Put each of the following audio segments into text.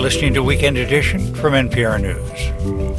listening to Weekend Edition from NPR News.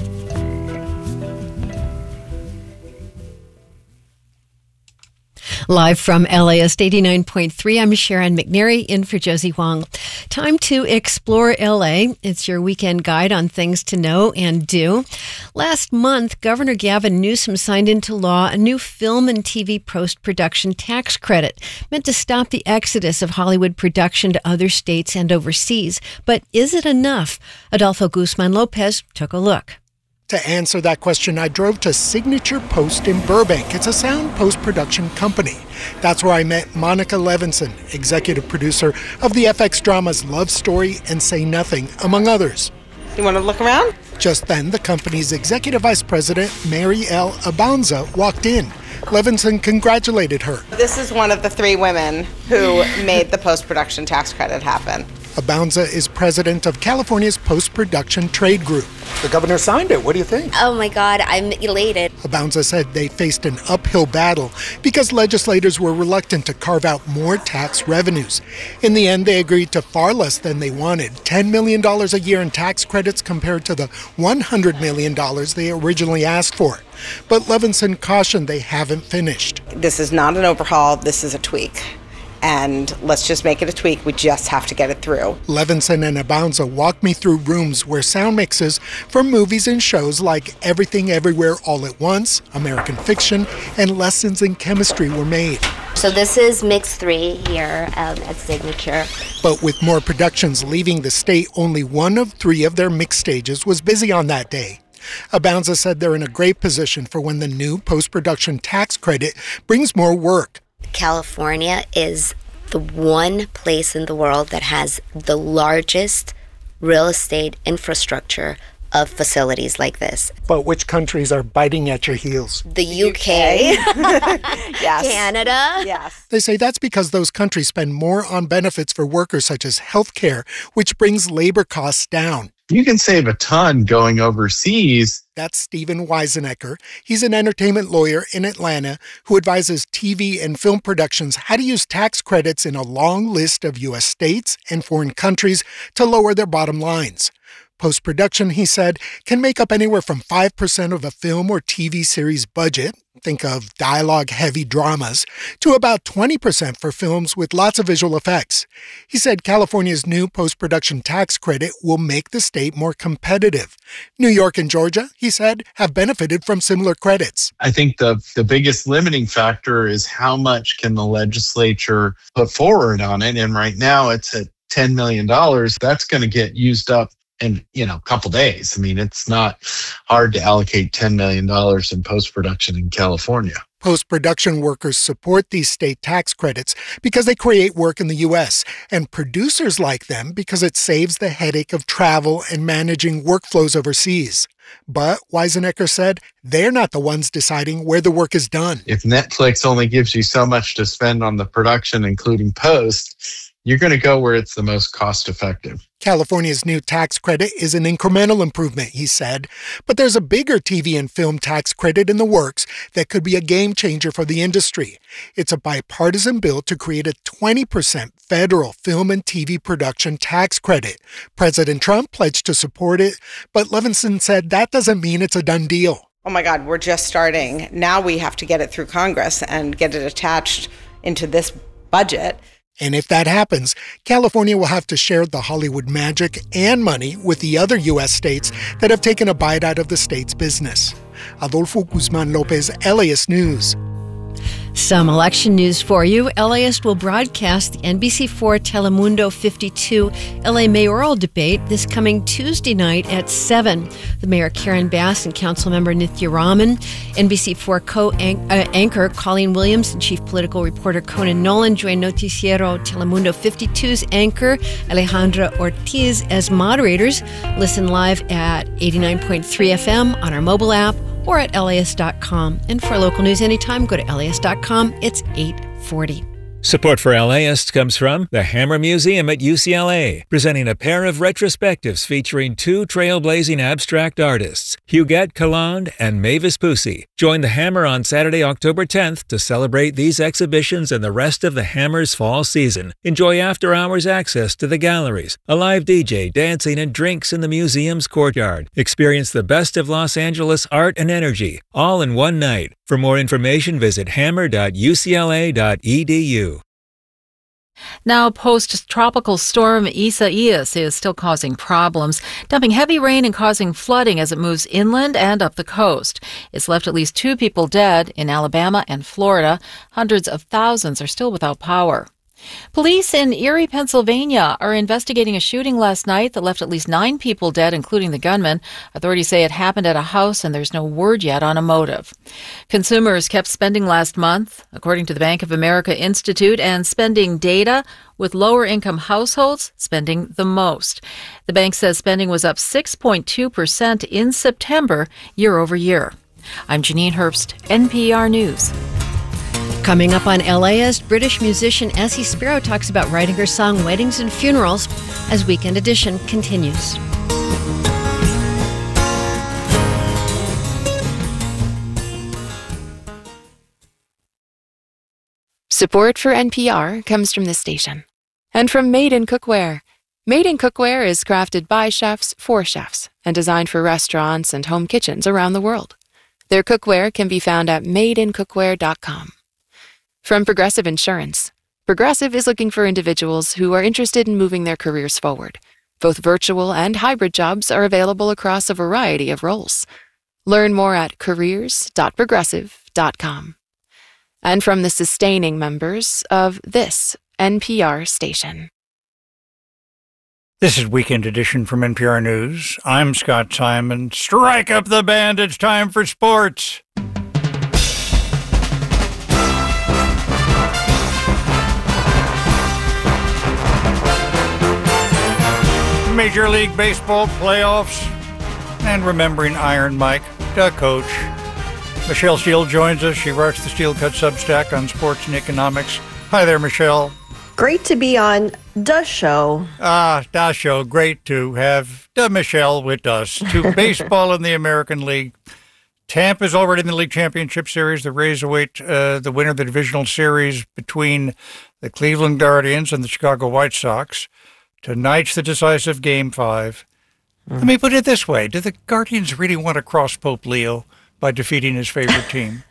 Live from LAist 89.3, I'm Sharon McNary in for Josie Huang. Time to explore LA. It's your weekend guide on things to know and do. Last month, Governor Gavin Newsom signed into law a new film and TV post-production tax credit meant to stop the exodus of Hollywood production to other states and overseas. But is it enough? Adolfo Guzman Lopez took a look. To answer that question, I drove to Signature Post in Burbank. It's a sound post-production company. That's where I met Monica Levinson, executive producer of the FX dramas Love Story and Say Nothing, among others. You want to look around? Just then, the company's executive vice president, Mary L. Abanza, walked in. Levinson congratulated her. This is one of the three women who made the post-production tax credit happen. Abanza is president of California's Post-Production Trade Group. The governor signed it. What do you think? Oh my God, I'm elated. Abanza said they faced an uphill battle because legislators were reluctant to carve out more tax revenues. In the end, they agreed to far less than they wanted, $10 million a year in tax credits compared to the $100 million they originally asked for. But Levinson cautioned they haven't finished. This is not an overhaul, this is a tweak. And let's just make it a tweak. We just have to get it through. Levinson and Abanza walked me through rooms where sound mixes from movies and shows like Everything Everywhere All at Once, American Fiction, and Lessons in Chemistry were made. So this is Mix 3 here at Signature. But with more productions leaving the state, only one of three of their mix stages was busy on that day. Abanza said they're in a great position for when the new post-production tax credit brings more work. California is the one place in the world that has the largest real estate infrastructure of facilities like this. But which countries are biting at your heels? The UK. Yes. Canada. Yes. They say that's because those countries spend more on benefits for workers such as health care, which brings labor costs down. You can save a ton going overseas. That's Stephen Weisenecker. He's an entertainment lawyer in Atlanta who advises TV and film productions how to use tax credits in a long list of U.S. states and foreign countries to lower their bottom lines. Post-production, he said, can make up anywhere from 5% of a film or TV series budget, think of dialogue-heavy dramas, to about 20% for films with lots of visual effects. He said California's new post-production tax credit will make the state more competitive. New York and Georgia, he said, have benefited from similar credits. I think the biggest limiting factor is how much can the legislature put forward on it. And right now it's at $10 million. That's going to get used up in a couple days. I mean, it's not hard to allocate $10 million in post-production in California. Post-production workers support these state tax credits because they create work in the U.S., and producers like them because it saves the headache of travel and managing workflows overseas. But, Weisenecker said, they're not the ones deciding where the work is done. If Netflix only gives you so much to spend on the production, including post, you're going to go where it's the most cost-effective. California's new tax credit is an incremental improvement, he said, but there's a bigger TV and film tax credit in the works that could be a game changer for the industry. It's a bipartisan bill to create a 20% federal film and TV production tax credit. President Trump pledged to support it, but Levinson said that doesn't mean it's a done deal. Oh my God, we're just starting. Now we have to get it through Congress and get it attached into this budget. And if that happens, California will have to share the Hollywood magic and money with the other U.S. states that have taken a bite out of the state's business. Adolfo Guzman Lopez, LAist News. Some election news for you. LAist will broadcast the NBC4 Telemundo 52 LA mayoral debate this coming Tuesday night at 7. The Mayor Karen Bass and Councilmember Nithya Raman, NBC4 co-anchor Colleen Williams and Chief Political Reporter Conan Nolan join Noticiero Telemundo 52's anchor Alejandra Ortiz as moderators. Listen live at 89.3 FM on our mobile app or at LAist.com. And for local news anytime, go to LAist.com. It's 8:40. Support for LAist comes from the Hammer Museum at UCLA, presenting a pair of retrospectives featuring two trailblazing abstract artists, Huguette Caland and Mavis Pusey. Join the Hammer on Saturday, October 10th to celebrate these exhibitions and the rest of the Hammer's fall season. Enjoy after-hours access to the galleries, a live DJ, dancing, and drinks in the museum's courtyard. Experience the best of Los Angeles art and energy, all in one night. For more information, visit hammer.ucla.edu. Now, post-tropical storm Isaias is still causing problems, dumping heavy rain and causing flooding as it moves inland and up the coast. It's left at least 2 people dead in Alabama and Florida. Hundreds of thousands are still without power. Police in Erie, Pennsylvania are investigating a shooting last night that left at least 9 people dead, including the gunman. Authorities say it happened at a house and there's no word yet on a motive. Consumers kept spending last month, according to the Bank of America Institute, and spending data, with lower-income households spending the most. The bank says spending was up 6.2% in September, year over year. I'm Janine Herbst, NPR News. Coming up on LAist, British musician Essie Sparrow talks about writing her song Weddings and Funerals as Weekend Edition continues. Support for NPR comes from this station and from Made in Cookware. Made in Cookware is crafted by chefs for chefs and designed for restaurants and home kitchens around the world. Their cookware can be found at madeincookware.com. From Progressive Insurance. Progressive is looking for individuals who are interested in moving their careers forward. Both virtual and hybrid jobs are available across a variety of roles. Learn more at careers.progressive.com. And from the sustaining members of this NPR station. This is Weekend Edition from NPR News. I'm Scott Simon. Strike up the band. It's time for sports. Major League Baseball playoffs, and remembering Iron Mike, the coach. Michelle Steele joins us. She writes the Steel Cut Substack on sports and economics. Hi there, Michelle. Great to be on the show. Da show. Great to have the Michelle with us. To baseball in the American League. Tampa's already in the League Championship Series. The Rays await the winner of the divisional series between the Cleveland Guardians and the Chicago White Sox. Tonight's the decisive Game 5. Let me put it this way. Do the Guardians really want to cross Pope Leo by defeating his favorite team?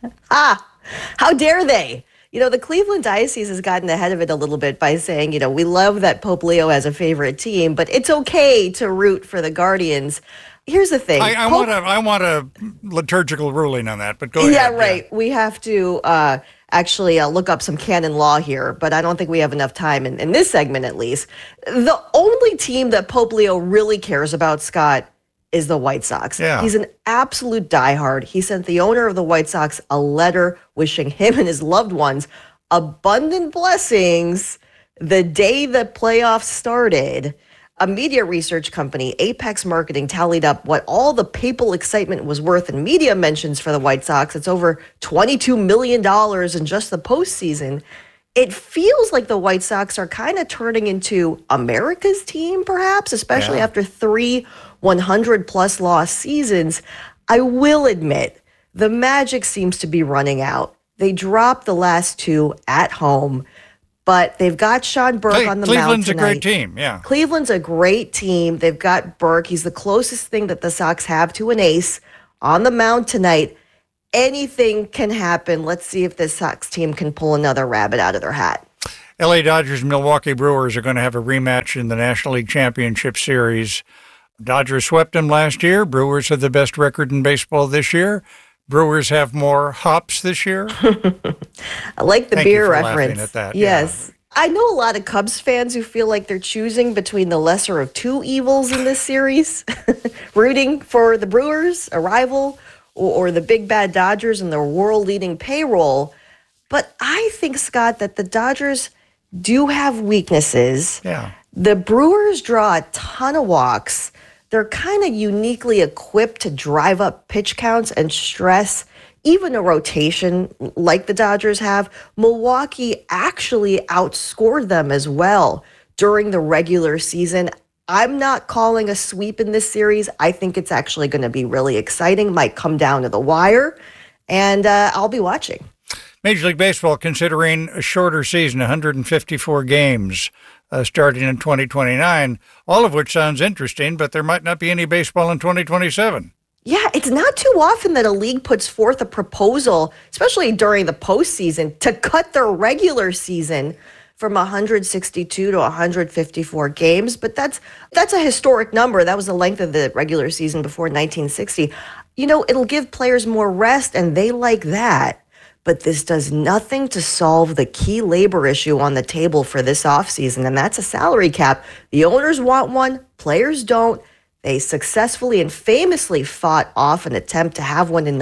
How dare they? The Cleveland Diocese has gotten ahead of it a little bit by saying, we love that Pope Leo has a favorite team, but it's okay to root for the Guardians. Here's the thing. I want a liturgical ruling on that, but go ahead. Yeah, right. Yeah. We have to actually look up some canon law here, but I don't think we have enough time in this segment, at least. The only team that Pope Leo really cares about, Scott, is the White Sox. Yeah. He's an absolute diehard. He sent the owner of the White Sox a letter wishing him and his loved ones abundant blessings the day the playoffs started. A media research company, Apex Marketing, tallied up what all the papal excitement was worth in media mentions for the White Sox. It's over $22 million in just the postseason. It feels like the White Sox are kind of turning into America's team, perhaps, especially after 3 100-plus loss seasons. I will admit, the magic seems to be running out. They dropped the last 2 at home, but they've got Sean Burke on the mound tonight. Cleveland's a great team, yeah. Cleveland's a great team. They've got Burke. He's the closest thing that the Sox have to an ace on the mound tonight. Anything can happen. Let's see if this Sox team can pull another rabbit out of their hat. LA Dodgers and Milwaukee Brewers are going to have a rematch in the National League Championship Series. Dodgers swept them last year. Brewers have the best record in baseball this year. Brewers have more hops this year. I like the Thank beer you for reference. laughing at that. Yes. Yeah. I know a lot of Cubs fans who feel like they're choosing between the lesser of 2 evils in this series, rooting for the Brewers, a rival, or the big bad Dodgers and their world-leading payroll. But I think, Scott, that the Dodgers do have weaknesses. Yeah. The Brewers draw a ton of walks. They're kind of uniquely equipped to drive up pitch counts and stress even a rotation like the Dodgers have, Milwaukee actually outscored them as well during the regular season. I'm not calling a sweep in this series. I think it's actually going to be really exciting. Might come down to the wire, and I'll be watching. Major League Baseball considering a shorter season, 154 games starting in 2029, all of which sounds interesting, but there might not be any baseball in 2027. Yeah, it's not too often that a league puts forth a proposal, especially during the postseason, to cut their regular season from 162 to 154 games. But that's a historic number. That was the length of the regular season before 1960. You know, it'll give players more rest, and they like that. But this does nothing to solve the key labor issue on the table for this offseason, and that's a salary cap. The owners want one, players don't. They successfully and famously fought off an attempt to have one in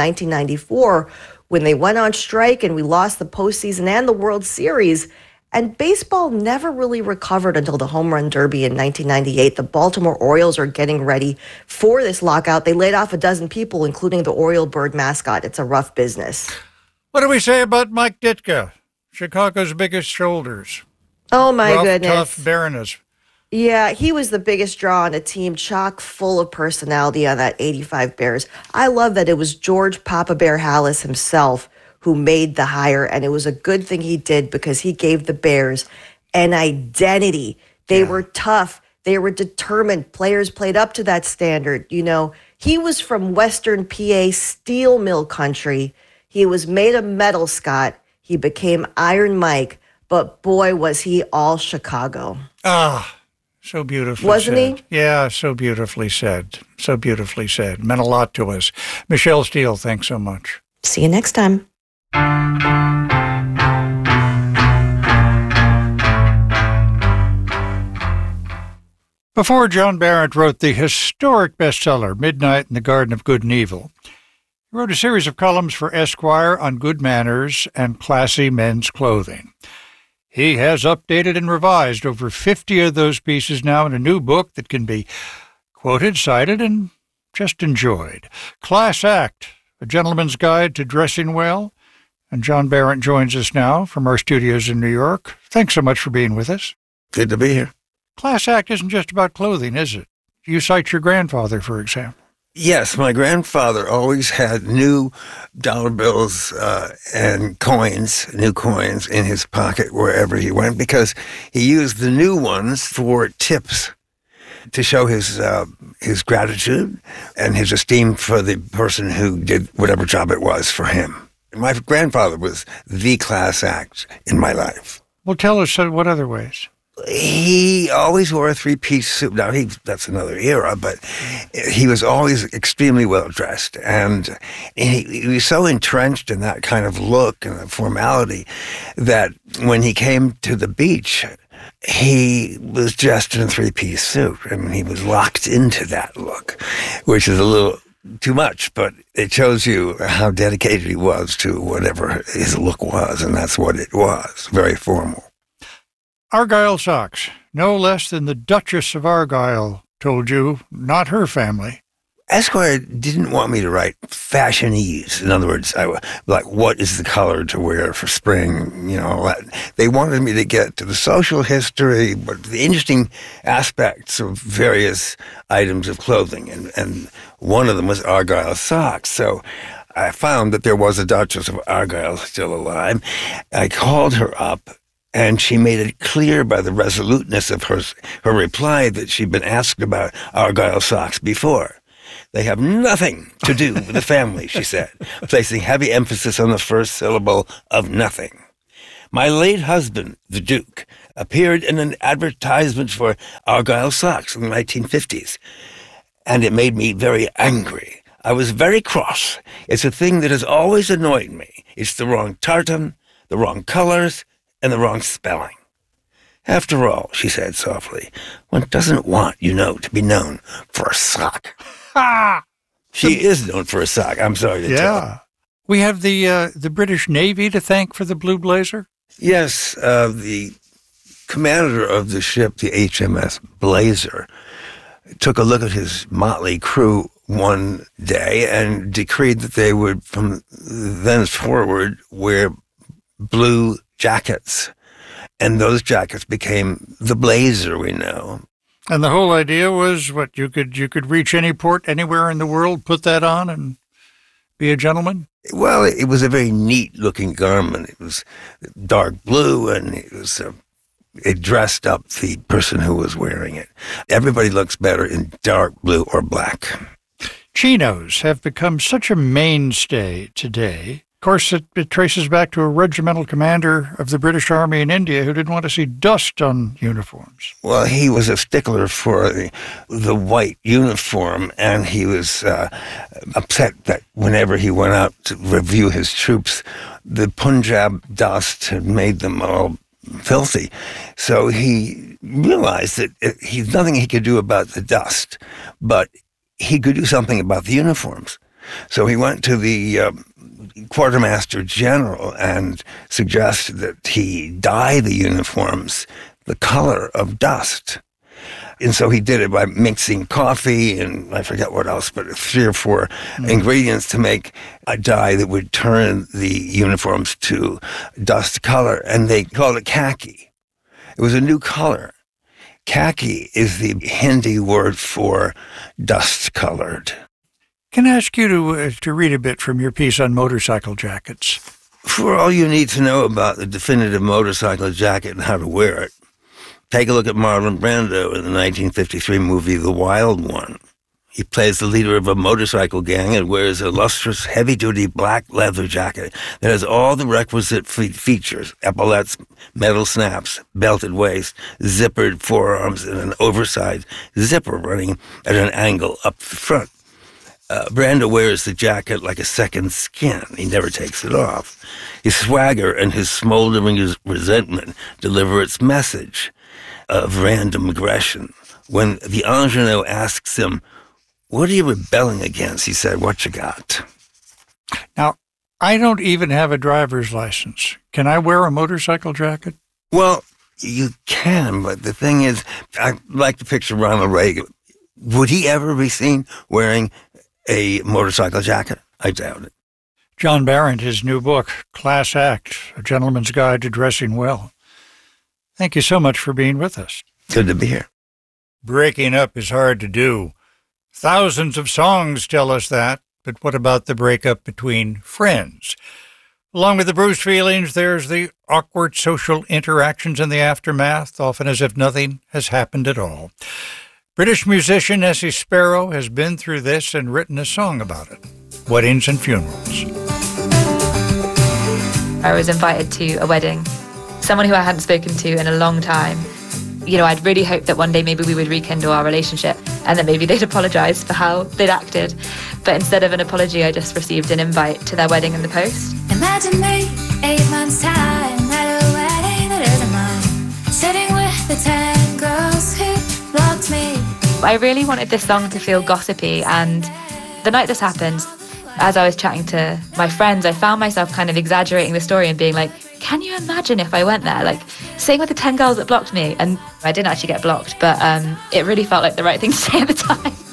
1994 when they went on strike and we lost the postseason and the World Series. And baseball never really recovered until the Home Run Derby in 1998. The Baltimore Orioles are getting ready for this lockout. They laid off a dozen people, including the Oriole bird mascot. It's a rough business. What do we say about Mike Ditka, Chicago's biggest shoulders? Oh, my rough, goodness. Tough Baroness. Yeah, he was the biggest draw on a team chock full of personality on that 85 Bears. I love that it was George Papa Bear Halas himself who made the hire, and it was a good thing he did because he gave the Bears an identity. They were tough. They were determined. Players played up to that standard. You know, he was from Western PA steel mill country. He was made of metal, Scott. He became Iron Mike, but boy, was he all Chicago. Ah, so beautifully Wasn't said. he? Yeah, so beautifully said. So beautifully said. Meant a lot to us. Michelle Steele, thanks so much. See you next time. Before John Barrett wrote the historic bestseller, Midnight in the Garden of Good and Evil, he wrote a series of columns for Esquire on good manners and classy men's clothing. He has updated and revised over 50 of those pieces now in a new book that can be quoted, cited, and just enjoyed. Class Act, A Gentleman's Guide to Dressing Well. And John Barrett joins us now from our studios in New York. Thanks so much for being with us. Good to be here. Class Act isn't just about clothing, is it? You cite your grandfather, for example. Yes, my grandfather always had new dollar bills and coins, new coins in his pocket wherever he went because he used the new ones for tips to show his gratitude and his esteem for the person who did whatever job it was for him. My grandfather was the class act in my life. Well, tell us what other ways. He always wore a three-piece suit. Now, that's another era, but he was always extremely well-dressed. And he was so entrenched in that kind of look and formality that when he came to the beach, he was dressed in a three-piece suit. I mean, he was locked into that look, which is a little too much, but it shows you how dedicated he was to whatever his look was, and that's what it was, very formal. Argyle socks, no less than the Duchess of Argyle told you, not her family. Esquire didn't want me to write fashionese. In other words, like, what is the color to wear for spring? You know, they wanted me to get to the social history, but the interesting aspects of various items of clothing. And one of them was Argyle socks. So I found that there was a Duchess of Argyle still alive. I called her up, and she made it clear by the resoluteness of her reply that she'd been asked about Argyle socks before. They have nothing to do with the family, she said, placing heavy emphasis on the first syllable of nothing. My late husband, the Duke, appeared in an advertisement for Argyle socks in the 1950s, and it made me very angry. I was very cross. It's a thing that has always annoyed me. It's the wrong tartan, the wrong colors, and the wrong spelling. After all, she said softly, one doesn't want, to be known for a sock. Ha! She is known for a sock, I'm sorry to tell. We have the British Navy to thank for the Blue Blazer? Yes, the commander of the ship, the HMS Blazer, took a look at his motley crew one day and decreed that they would, from thenceforward, wear blue jackets. And those jackets became the blazer we know. And the whole idea was what, you could reach any port anywhere in the world, put that on and be a gentleman? Well, it was a very neat-looking garment. It was dark blue, and it dressed up the person who was wearing it. Everybody looks better in dark blue or black. Chinos have become such a mainstay today. Of course, it traces back to a regimental commander of the British Army in India who didn't want to see dust on uniforms. Well, he was a stickler for the white uniform, and he was upset that whenever he went out to review his troops, the Punjab dust had made them all filthy. So he realized that there's nothing he could do about the dust, but he could do something about the uniforms. So he went to the Quartermaster General and suggested that he dye the uniforms the color of dust. And so he did it by mixing coffee and I forget what else, but 3 or 4 ingredients to make a dye that would turn the uniforms to dust color. And they called it khaki. It was a new color. Khaki is the Hindi word for dust-colored. Can I ask you to read a bit from your piece on motorcycle jackets? For all you need to know about the definitive motorcycle jacket and how to wear it, take a look at Marlon Brando in the 1953 movie The Wild One. He plays the leader of a motorcycle gang and wears a lustrous, heavy-duty black leather jacket that has all the requisite features: epaulettes, metal snaps, belted waist, zippered forearms, and an oversized zipper running at an angle up the front. Brando wears the jacket like a second skin. He never takes it off. His swagger and his smoldering resentment deliver its message of random aggression. When the ingenue asks him, "What are you rebelling against?" he said, "What you got?" Now, I don't even have a driver's license. Can I wear a motorcycle jacket? Well, you can, but the thing is, I like to picture Ronald Reagan. Would he ever be seen wearing a motorcycle jacket? I doubt it. John Barrett, his new book, Class Act, A Gentleman's Guide to Dressing Well. Thank you so much for being with us. Good to be here. Breaking up is hard to do. Thousands of songs tell us that, but what about the breakup between friends? Along with the bruised feelings, there's the awkward social interactions in the aftermath, often as if nothing has happened at all. British musician Essie Sparrow has been through this and written a song about it, Weddings and Funerals. I was invited to a wedding, someone who I hadn't spoken to in a long time. You know, I'd really hoped that one day maybe we would rekindle our relationship and that maybe they'd apologise for how they'd acted. But instead of an apology, I just received an invite to their wedding in the post. Imagine me, 8 months' time, at a wedding that isn't mine, sitting with the 10 girls who blocked me. I really wanted this song to feel gossipy, and the night this happened, as I was chatting to my friends, I found myself kind of exaggerating the story and being like, can you imagine if I went there? Like, staying with the 10 girls that blocked me. And I didn't actually get blocked, but it really felt like the right thing to say at the time.